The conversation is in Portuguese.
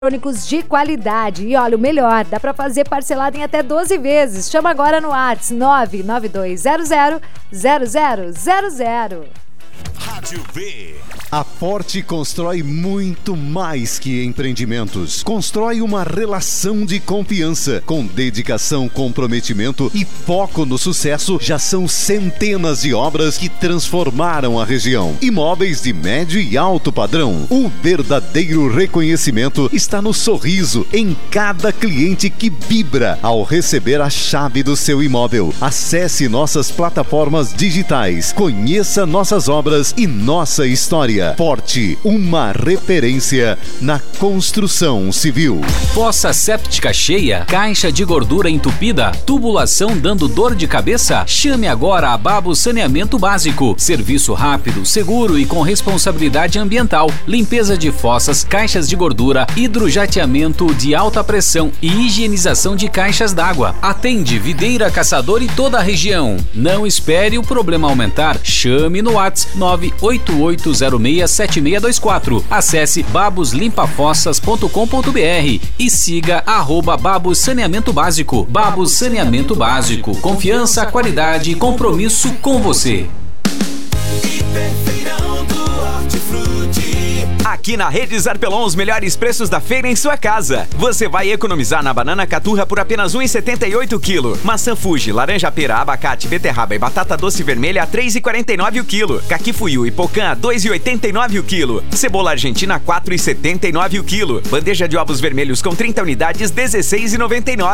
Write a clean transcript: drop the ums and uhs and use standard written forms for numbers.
eletrônicos de qualidade. E olha, o melhor, dá para fazer parcelado em até 12 vezes. Chama agora no WhatsApp 992000000. Rádio V. A Forte constrói muito mais que empreendimentos. Constrói uma relação de confiança. Com dedicação, comprometimento e foco no sucesso, já são centenas de obras que transformaram a região. Imóveis de médio e alto padrão. O verdadeiro reconhecimento está no sorriso em cada cliente que vibra ao receber a chave do seu imóvel. Acesse nossas plataformas digitais. Conheça nossas obras e nossa história. Forte, uma referência na construção civil. Fossa séptica cheia, caixa de gordura entupida, tubulação dando dor de cabeça? Chame agora a Babos Saneamento Básico. Serviço rápido, seguro e com responsabilidade ambiental. Limpeza de fossas, caixas de gordura, hidrojateamento de alta pressão e higienização de caixas d'água. Atende Videira, Caçador e toda a região. Não espere o problema aumentar. Chame no WhatsApp 988067624. Acesse baboslimpafossas.com.br e siga @Babos Saneamento Básico. Babos Saneamento Básico. Confiança, qualidade e compromisso com você. Aqui na Rede Zarpelon, os melhores preços da feira em sua casa. Você vai economizar na banana caturra por apenas R$ 1,78 o quilo. Maçã Fuji, laranja pera, abacate, beterraba e batata doce vermelha a R$ 3,49 o quilo. Caqui fuiu e pocã a R$ 2,89 o quilo. Cebola argentina a R$ 4,79 o quilo. Bandeja de ovos vermelhos com 30 unidades, R$ 16,99.